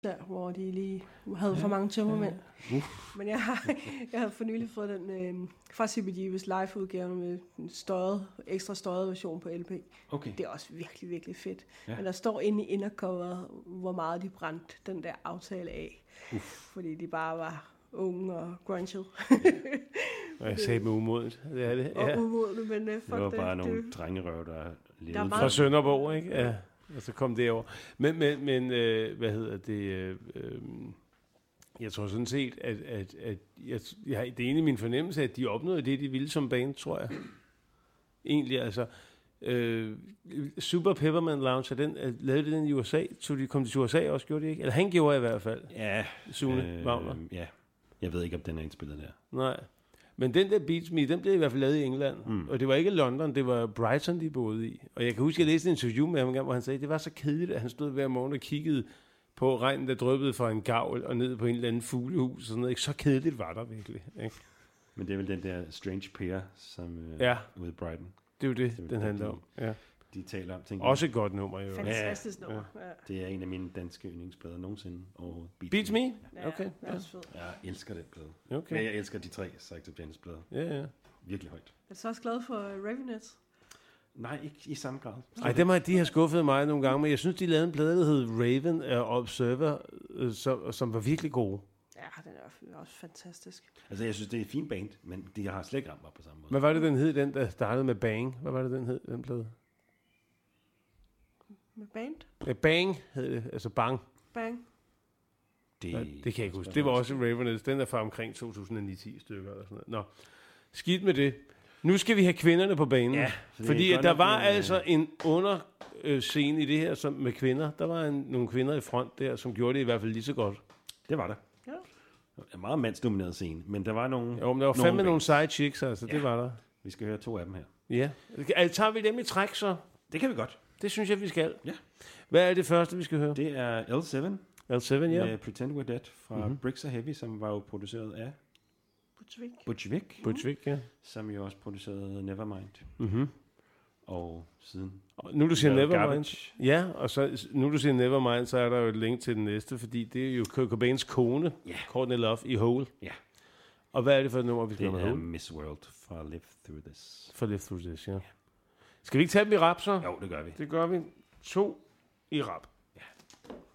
der, hvor de lige havde for mange tømmermænd. Men jeg havde for nylig fået den fra CBGB's live-udgave med en ekstra støjet version på LP. Okay. Det er også virkelig, virkelig fedt. Ja. Men der står inde i indercoveret, hvor meget de brændte den der aftale af. Fordi de bare var unge og grunget. Og jeg sagde med umodet. Det er det. Ja. Og umodet, men det var bare nogle drengerøv, der levede fra Sønderborg, ikke? Ja. Og så kom det over. Men hvad hedder det? Jeg tror sådan set, at det er egentlig min fornemmelse, at de opnåede det, de ville som band, tror jeg. Egentlig, altså. Super Peppermint Lounge, lavede den i USA? Så de kom til USA også, gjorde de ikke? Eller han gjorde i hvert fald. Ja. Sune Wagner. Ja. Jeg ved ikke, om den er indspillet der. Nej. Men den der Beats Me, den blev i hvert fald lavet i England. Og det var ikke London, det var Brighton, de boede i. Og jeg kan huske, at jeg læste et interview med ham en gang, hvor han sagde, at det var så kedeligt, at han stod hver morgen og kiggede på regnen, der dryppede fra en gavl og ned på en eller anden fuglehus og sådan noget. Ikke? Så kedeligt var der virkelig. Ikke? Men det er vel den der Strange Pair, som ude i Brighton. Det er jo det, den handler om. Ja. De taler om ting. Også et godt nummer, jo. Fantastisk nummer. Ja. Det er en af mine danske yndlingsplader nogensinde overhovedet. Beats Me? Ja, okay. Det er også fedt. Jeg elsker den plade. Okay. Men jeg elsker de 3 Sgt. Janis plader. Ja. Virkelig højt. Er du så også glad for Ravenettes? Nej, ikke i samme grad. Nej, de har skuffet mig nogle gange, men jeg synes, de lavede en plade, der hed Raven Observer, som var virkelig gode. Ja, den er også fantastisk. Altså, jeg synes, det er et fint band, men de har slet ikke ramt mig på samme måde. Hvad var det, den hed, den der startede med Bang? Hvad var det, den hed, den plade? Med band? Ja, Bang hed det, altså Bang. Bang. Det kan jeg ikke huske. Det var også Ravenettes. Den er fra omkring 2009-10 stykker eller sådan noget. Nå, skidt med det. Nu skal vi have kvinderne på banen. Ja, fordi der var altså en underscene i det her som med kvinder. Der var nogle kvinder i front der, som gjorde det i hvert fald lige så godt. Det var der. Ja. En meget mandsdomineret scene, men der var nogle... Jo, men der var fandme nogle side chicks, altså. Ja. Det var der. Vi skal høre 2 af dem her. Ja. Altså, tager vi dem i træk, så? Det kan vi godt. Det synes jeg, vi skal. Ja. Hvad er det første, vi skal høre? Det er L7. L7, ja. Med Pretend We're Dead fra Bricks and Heavy, som var jo produceret af... Butch Vig, ja. Som jo også producerede Nevermind. Og siden... Nu du siger Nevermind. Ja, og så nu du siger Nevermind, så er der jo et link til den næste, fordi det er jo Kurt Cobains kone, Courtney Love, i Hole. Ja. Og hvad er det for et nummer, vi skal have med Hole? Det er Miss World fra Live Through This. For Live Through This, ja. Skal vi ikke tage dem i rap, så? Jo, det gør vi. Det gør vi. 2 i rap.